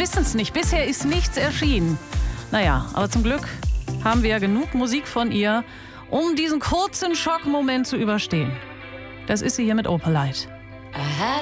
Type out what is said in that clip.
wissen es nicht. Bisher ist nichts erschienen. Naja, aber zum Glück haben wir ja genug Musik von ihr, um diesen kurzen Schockmoment zu überstehen. Das ist sie hier mit Opalite. I had